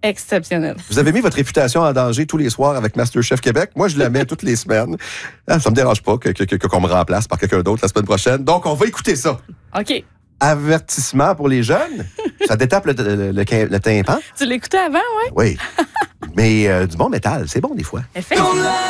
Exceptionnel. Vous avez mis votre réputation en danger tous les soirs avec MasterChef Québec. Moi, je la mets toutes les semaines. Ça me dérange pas qu'on me remplace par quelqu'un d'autre la semaine prochaine. Donc, on va écouter ça. OK. Avertissement pour les jeunes. Ça détape le tympan. Tu l'écoutais avant, oui? Oui. Mais du bon métal, c'est bon des fois. Effectivement.